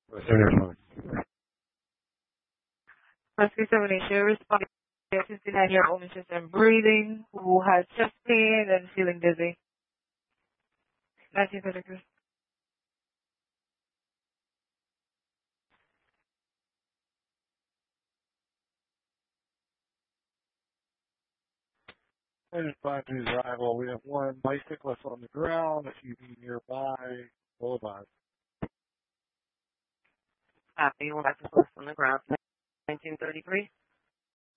Rescue 78, you're responding to a 59-year-old and breathing who has chest pain and feeling dizzy. 1933. And 5-2's arrival. We have one bicyclist on the ground. If you be nearby, will advise. Copy, one bicyclist on the ground. 1933.